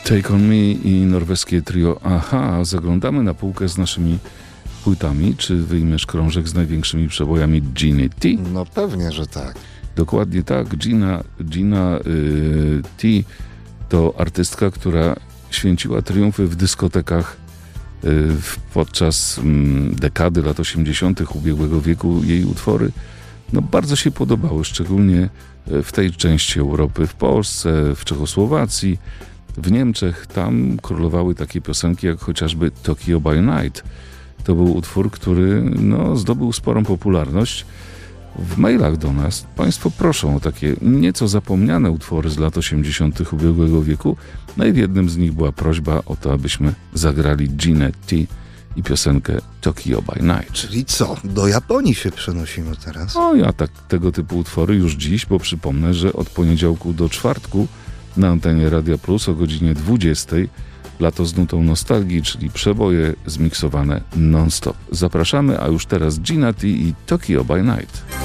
Take On Me i norweskie trio Aha. Zaglądamy na półkę z naszymi płytami. Czy wyjmiesz krążek z największymi przebojami Giny T? No pewnie, że tak. Dokładnie tak. Gina T to artystka, która święciła triumfy w dyskotekach podczas dekady lat 80. ubiegłego wieku. Jej utwory bardzo się podobały, szczególnie w tej części Europy, w Polsce, w Czechosłowacji, w Niemczech. Tam królowały takie piosenki jak chociażby Tokyo by Night. To był utwór, który zdobył sporą popularność. W mailach do nas Państwo proszą o takie nieco zapomniane utwory z lat 80. ubiegłego wieku. I w jednym z nich była prośba o to, abyśmy zagrali Ginę T i piosenkę Tokyo by Night. Czyli co? Do Japonii się przenosimy teraz? Ja tego typu utwory już dziś, bo przypomnę, że od poniedziałku do czwartku na antenie Radia Plus o godzinie 20 Lato z nutą nostalgii, czyli przeboje zmiksowane non-stop. Zapraszamy, a już teraz Gina T i Tokyo by Night.